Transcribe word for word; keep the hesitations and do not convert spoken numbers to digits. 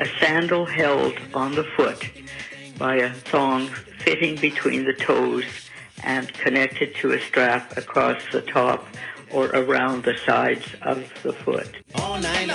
a sandal held on the foot by a thong fitting between the toes and connected to a strap across the top or around the sides of the foot.